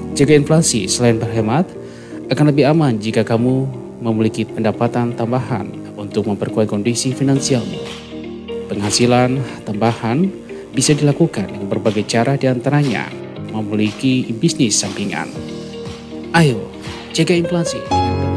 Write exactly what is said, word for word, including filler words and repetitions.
Jaga inflasi selain berhemat, akan lebih aman jika kamu memiliki pendapatan tambahan untuk memperkuat kondisi finansialmu. Penghasilan tambahan bisa dilakukan dengan berbagai cara, diantaranya memiliki bisnis sampingan. Ayo, jaga inflasi dengan